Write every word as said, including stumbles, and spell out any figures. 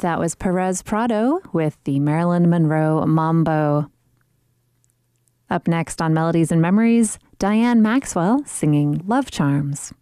That was Perez Prado with the Marilyn Monroe Mambo. Up next on Melodies and Memories, Diane Maxwell singing Love Charms.